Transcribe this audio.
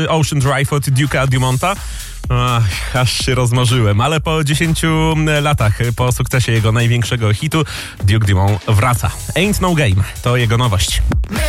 Ocean Drive od Duke'a Dumonta. Ach, aż się rozmarzyłem, ale po 10 latach, po sukcesie jego największego hitu, Duke Dumont wraca. Ain't No Game to jego nowość.